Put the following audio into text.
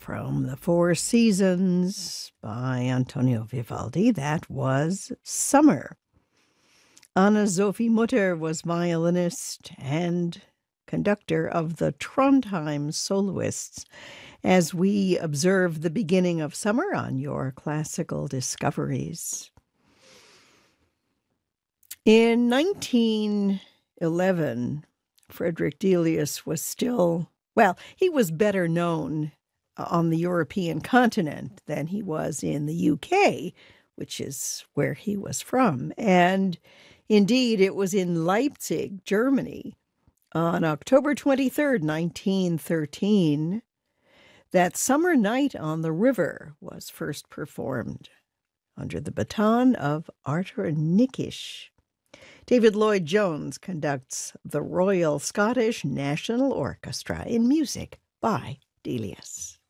From the Four Seasons by Antonio Vivaldi, that was Summer. Anna Sophie Mutter was violinist and conductor of the Trondheim Soloists as we observe the beginning of summer on your classical discoveries. In 1911, Frederick Delius was still, well, he was better known on the European continent than he was in the UK, which is where he was from. And indeed, it was in Leipzig, Germany, on October 23rd, 1913, that Summer Night on the River was first performed under the baton of Arthur Nikisch. David Lloyd-Jones conducts the Royal Scottish National Orchestra in music by Delius.